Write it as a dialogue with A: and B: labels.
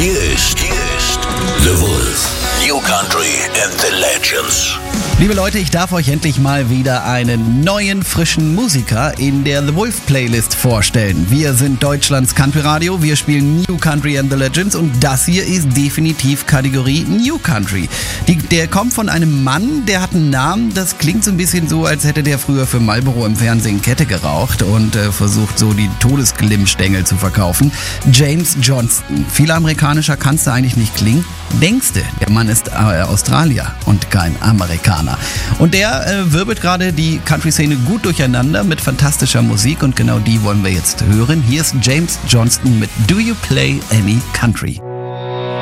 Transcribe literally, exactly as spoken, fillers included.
A: Hier ist, hier ist The Wolf. New Country and the Legends.
B: Liebe Leute, ich darf euch endlich mal wieder einen neuen, frischen Musiker in der The Wolf Playlist vorstellen. Wir sind Deutschlands Country Radio, wir spielen New Country and the Legends und das hier ist definitiv Kategorie New Country. Die, der kommt von einem Mann, der hat einen Namen, das klingt so ein bisschen so, als hätte der früher für Marlboro im Fernsehen Kette geraucht und äh, versucht so die Todesglimmstängel zu verkaufen. James Johnston. Viel amerikanischer kannst du eigentlich nicht klingen. Denkste, der Mann ist äh, Australier und kein Amerikaner. Und der äh, wirbelt gerade die Country-Szene gut durcheinander mit fantastischer Musik und genau die wollen wir jetzt hören. Hier ist James Johnston mit Do You Play Any Country?